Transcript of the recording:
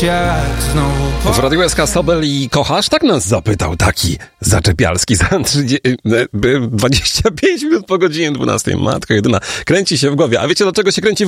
W Radiu SK Sobel i Kochasz? Tak nas zapytał taki zaczepialski za 25 minut po godzinie 12. Matka jedyna. Kręci się w głowie. A wiecie, dlaczego się kręci w